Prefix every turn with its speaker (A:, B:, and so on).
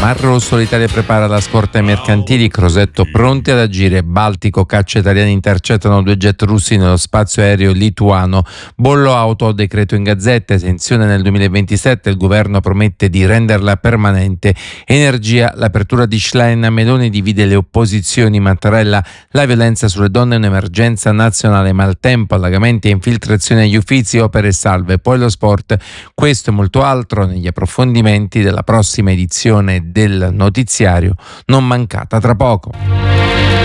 A: Mar Rosso, l'Italia prepara la scorta ai mercantili, Crosetto pronti ad agire, Baltico, caccia italiani intercettano 2 jet russi nello spazio aereo lituano, bollo auto, decreto in Gazzetta, esenzione nel 2027, il governo promette di renderla permanente, energia, l'apertura di Schlein, Meloni divide le opposizioni, Mattarella, la violenza sulle donne è un'emergenza nazionale, maltempo, allagamenti e infiltrazioni agli Uffizi, opere salve, poi lo sport, questo e molto altro negli approfondimenti della prossima edizione del notiziario, non mancata tra poco.